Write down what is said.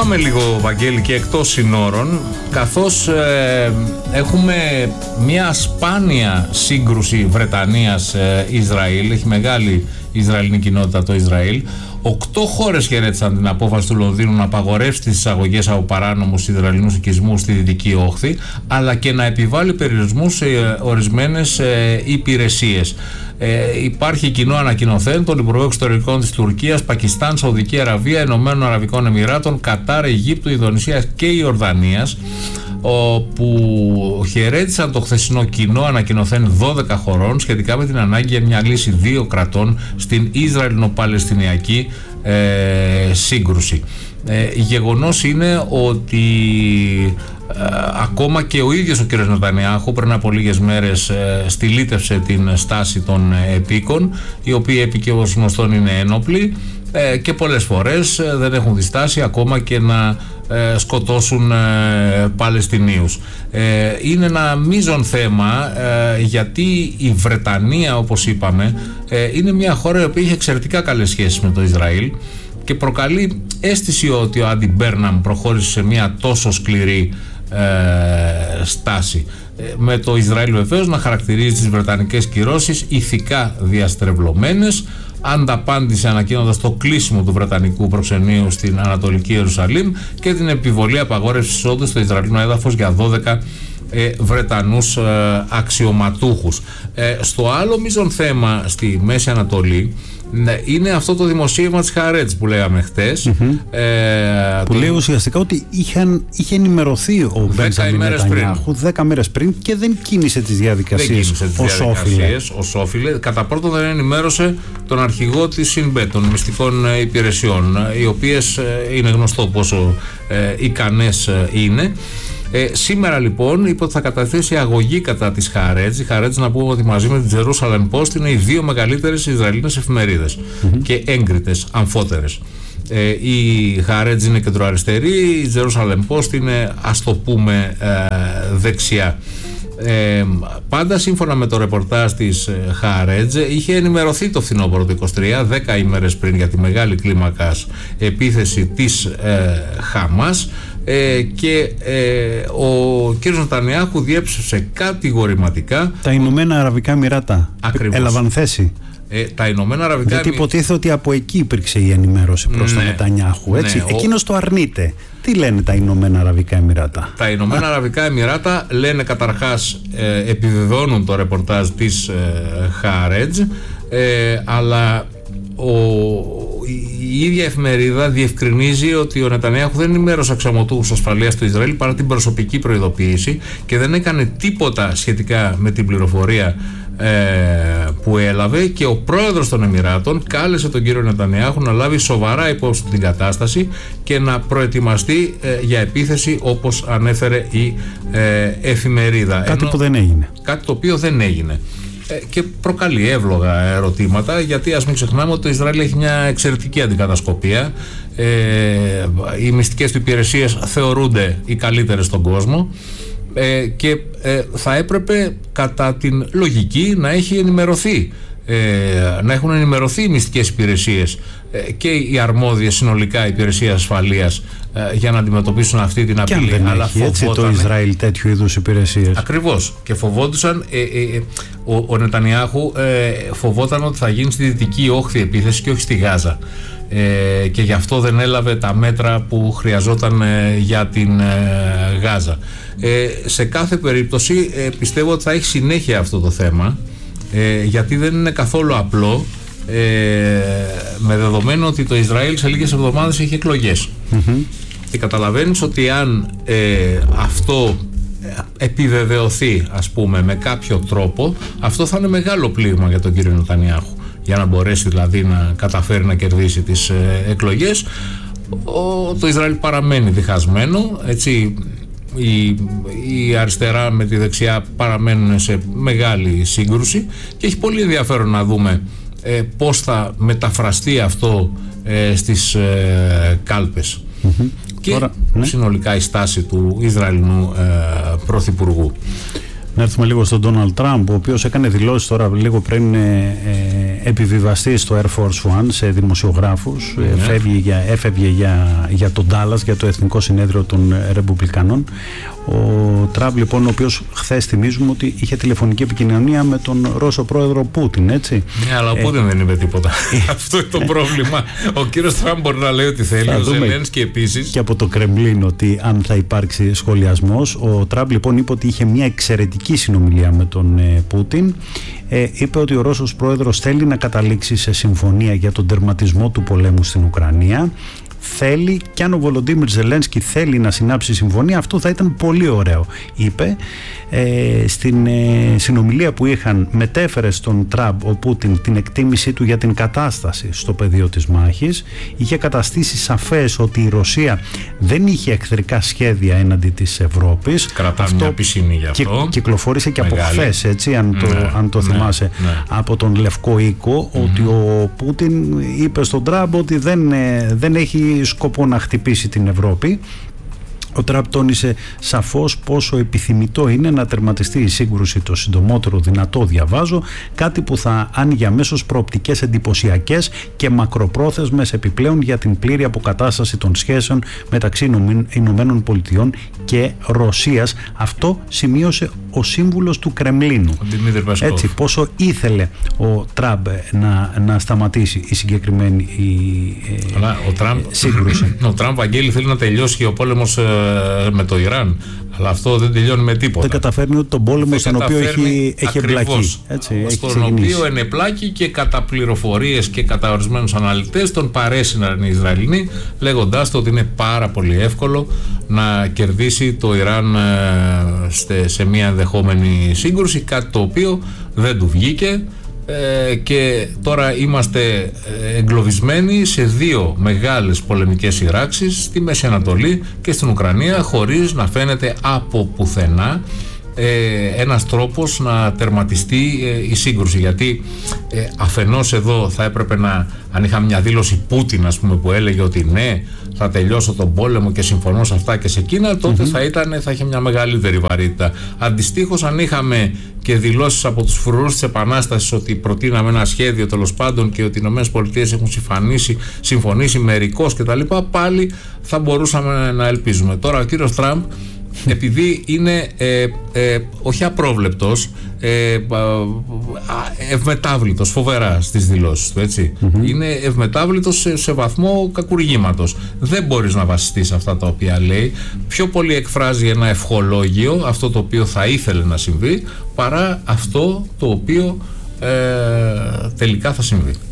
πάμε λίγο, Βαγγέλη, και εκτός συνόρων, καθώς έχουμε μια σπάνια σύγκρουση Βρετανίας-Ισραήλ. Έχει μεγάλη Ισραηλινή κοινότητα το Ισραήλ. 8 χώρες χαιρέτησαν την απόφαση του Λονδίνου να απαγορεύσει τις εισαγωγές από παράνομους Ισραηλινούς οικισμούς στη Δυτική Όχθη, αλλά και να επιβάλλει περιορισμούς σε ορισμένες υπηρεσίες. Υπάρχει κοινό ανακοινωθέν των Υπουργών Εξωτερικών της Τουρκίας, Πακιστάν, Σαουδική Αραβία, Ηνωμένων Αραβικών Εμιράτων, Κατάρ, Αιγύπτου, Ινδονησίας και Ιορδανίας, που χαιρέτησαν το χθεσινό κοινό ανακοινωθέν 12 χωρών σχετικά με την ανάγκη για μια λύση 2 κρατών στην Ισραηλινο-Παλαιστινιακή σύγκρουση. Γεγονός είναι ότι ακόμα και ο ίδιος ο κ. Νετανιάχου πριν από λίγες μέρες στυλίτευσε την στάση των επίκων, οι οποίοι επί ως γνωστόν είναι ένοπλοι και πολλές φορές δεν έχουν διστάσει ακόμα και να σκοτώσουν Παλαιστινίους. Είναι ένα μείζον θέμα, γιατί η Βρετανία, όπως είπαμε, είναι μια χώρα η οποία έχει εξαιρετικά καλές σχέσεις με το Ισραήλ και προκαλεί αίσθηση ότι ο Άντι Μπέρναμ προχώρησε σε μια τόσο σκληρή στάση, με το Ισραήλ βεβαίως να χαρακτηρίζει τις βρετανικές κυρώσεις ηθικά διαστρεβλωμένες. Ανταπάντησε ανακοίνοντας το κλείσιμο του βρετανικού προξενείου στην Ανατολική Ιερουσαλήμ και την επιβολή απαγόρευσης εισόδου στο Ισραηλινό έδαφος για 12 Βρετανούς αξιωματούχους. Στο άλλο μείζον θέμα στη Μέση Ανατολή είναι αυτό το δημοσίευμα της Χαρέτζ που λέγαμε χτες, που λέει ουσιαστικά ότι είχε ενημερωθεί ο Μπέντζαμιν Νετανιάχου 10 μέρες πριν και δεν κίνησε τις διαδικασίες ως όφιλε. Κατά πρώτον, δεν ενημέρωσε τον αρχηγό της ΣΥΝΜΠΕ, των μυστικών υπηρεσιών, οι οποίες είναι γνωστό πόσο ικανές είναι. Σήμερα λοιπόν είπε ότι θα καταθέσει αγωγή κατά της Χαρέτζ. Η Χαρέτζ, να πούμε ότι μαζί με την Jerusalem Post είναι οι 2 μεγαλύτερες Ισραηλινές εφημερίδες και έγκριτες, αμφότερες. Η Χαρέτζ είναι κεντροαριστερή, η Jerusalem Post είναι, ας το πούμε, δεξιά. Πάντα σύμφωνα με το ρεπορτάζ της Χαρέτζ, είχε ενημερωθεί το φθινόπωρο του 23, 10 ημέρες πριν, για τη μεγάλη κλίμακας επίθεση της Χαμάς, και ο κ. Νετανιάχου διέψευσε κατηγορηματικά τα Ηνωμένα Αραβικά Εμιράτα. Έλαβαν θέση. Τα Ηνωμένα Αραβικά Γιατί υποτίθεται ότι από εκεί υπήρξε η ενημέρωση προς τον Νετανιάχου, έτσι. Εκείνος το αρνείται. Τι λένε τα Ηνωμένα Αραβικά Εμιράτα? Τα Ηνωμένα Αραβικά Εμιράτα λένε καταρχάς, επιβεβαιώνουν το ρεπορτάζ της Χαρέτζ, αλλά η ίδια εφημερίδα διευκρινίζει ότι ο Νετανιάχου δεν ενημέρωσε αξιωματούχους ασφαλείας του Ισραήλ παρά την προσωπική προειδοποίηση και δεν έκανε τίποτα σχετικά με την πληροφορία που έλαβε, και ο πρόεδρος των Εμιράτων κάλεσε τον κύριο Νετανιάχου να λάβει σοβαρά υπόψη την κατάσταση και να προετοιμαστεί για επίθεση, όπως ανέφερε η εφημερίδα. Που δεν έγινε. Κάτι το οποίο δεν έγινε. Και προκαλεί εύλογα ερωτήματα, γιατί ας μην ξεχνάμε ότι το Ισραήλ έχει μια εξαιρετική αντικατασκοπία. Οι μυστικές του υπηρεσίες θεωρούνται οι καλύτερες στον κόσμο, και θα έπρεπε κατά την λογική να έχει ενημερωθεί, να έχουν ενημερωθεί οι μυστικές υπηρεσίες και οι αρμόδιες συνολικά υπηρεσίες ασφαλείας για να αντιμετωπίσουν αυτή την απειλή. Και αν δεν έχει έτσι το Ισραήλ τέτοιου είδους υπηρεσίες. Ακριβώς. Και φοβόντουσαν, ο Νετανιάχου φοβόταν ότι θα γίνει στη Δυτική Όχθη επίθεση και όχι στη Γάζα, και γι' αυτό δεν έλαβε τα μέτρα που χρειαζόταν για την Γάζα. Σε κάθε περίπτωση πιστεύω ότι θα έχει συνέχεια αυτό το θέμα, γιατί δεν είναι καθόλου απλό, με δεδομένο ότι το Ισραήλ σε λίγες εβδομάδες έχει εκλογές. Και καταλαβαίνεις ότι αν αυτό επιβεβαιωθεί, ας πούμε, με κάποιο τρόπο, αυτό θα είναι μεγάλο πλήγμα για τον κύριο Νετανιάχου, για να μπορέσει δηλαδή να καταφέρει να κερδίσει τις εκλογές. Το Ισραήλ παραμένει διχασμένο, έτσι. Η αριστερά με τη δεξιά παραμένουν σε μεγάλη σύγκρουση και έχει πολύ ενδιαφέρον να δούμε πώς θα μεταφραστεί αυτό στις κάλπες. Και τώρα, συνολικά η στάση του Ισραηλινού Πρωθυπουργού. Να έρθουμε λίγο στον Ντόναλντ Τραμπ, ο οποίος έκανε δηλώσεις τώρα λίγο πριν επιβιβαστεί στο Air Force One σε δημοσιογράφους, έφευγε για τον Ντάλλας, για το Εθνικό Συνέδριο των Ρεπουμπλικανών. Ο Τραμπ λοιπόν, ο οποίος χθες θυμίζουμε ότι είχε τηλεφωνική επικοινωνία με τον Ρώσο πρόεδρο Πούτιν, έτσι. Ναι, αλλά ο Πούτιν δεν είπε τίποτα. Αυτό είναι το πρόβλημα. Ο κύριος Τραμπ μπορεί να λέει ότι θέλει, ο Ζελένσκι επίσης. Και από το Κρεμλίνο ότι αν θα υπάρξει σχολιασμός. Ο Τραμπ λοιπόν είπε ότι είχε μια εξαιρετική συνομιλία με τον Πούτιν. Είπε ότι ο Ρώσος πρόεδρος θέλει να καταλήξει σε συμφωνία για τον τερματισμό του πολέμου στην Ουκρανία. Θέλει, και αν ο Βολοντίμιρ Ζελένσκι θέλει να συνάψει συμφωνία, αυτό θα ήταν πολύ ωραίο, είπε. Στην συνομιλία που είχαν, μετέφερε στον Τραμπ ο Πούτιν την εκτίμησή του για την κατάσταση στο πεδίο της μάχης. Είχε καταστήσει σαφές ότι η Ρωσία δεν είχε εχθρικά σχέδια έναντι της Ευρώπης. Κρατάμε μια πισινή γι' αυτό. Κυκλοφόρησε και από χθες, έτσι, αν το θυμάσαι, από τον Λευκό Οίκο, ότι ο Πούτιν είπε στον Τραμπ ότι δεν έχει σκοπό να χτυπήσει την Ευρώπη. Ο Τραμπ τόνισε σαφώς πόσο επιθυμητό είναι να τερματιστεί η σύγκρουση το συντομότερο δυνατό, διαβάζω, κάτι που θα άνοιγε αμέσως προοπτικές εντυπωσιακές και μακροπρόθεσμες επιπλέον για την πλήρη αποκατάσταση των σχέσεων μεταξύ Ηνωμένων Πολιτειών και Ρωσίας. Αυτό σημείωσε ο σύμβουλος του Κρεμλίνου. Έτσι, πόσο ήθελε ο Τραμπ να σταματήσει η συγκεκριμένη σύγκρουση. Ο Τραμπ, Αγγέλη, θέλει να τελειώσει ο πόλεμος με το Ιράν, αλλά αυτό δεν τελειώνει με τίποτα. Δεν καταφέρνει ότι τον πόλεμο στον οποίο έχει εμπλακεί. Στον οποίο ενεπλάκει και κατά πληροφορίες και κατά ορισμένους αναλυτές τον παρέσυναν οι Ισραηλινοί, λέγοντάς το ότι είναι πάρα πολύ εύκολο να κερδίσει το Ιράν σε μια ενδεχόμενη σύγκρουση, κάτι το οποίο δεν του βγήκε. Και τώρα είμαστε εγκλωβισμένοι σε δύο μεγάλες πολεμικές σειράξεις στη Μέση Ανατολή και στην Ουκρανία, χωρίς να φαίνεται από πουθενά ένας τρόπος να τερματιστεί η σύγκρουση, γιατί αφενός εδώ θα έπρεπε αν είχαμε μια δήλωση Πούτιν, ας πούμε, που έλεγε ότι ναι, θα τελειώσω τον πόλεμο και συμφωνώ σε αυτά και σε εκείνα, τότε θα είχε μια μεγαλύτερη βαρύτητα. Αντιστοίχως, αν είχαμε και δηλώσεις από τους φρουρούς της Επανάστασης ότι προτείναμε ένα σχέδιο, τέλος πάντων, και ότι οι ΗΠΑ έχουν συμφωνήσει μερικώς κτλ., πάλι θα μπορούσαμε να ελπίζουμε. Τώρα ο κύριος Τραμπ, επειδή είναι όχι απρόβλεπτος, ευμετάβλητος φοβερά στις δηλώσεις του, έτσι. Είναι ευμετάβλητος σε βαθμό κακουργήματος. Δεν μπορείς να βασιστείς σε αυτά τα οποία λέει. Πιο πολύ εκφράζει ένα ευχολόγιο, αυτό το οποίο θα ήθελε να συμβεί, παρά αυτό το οποίο τελικά θα συμβεί.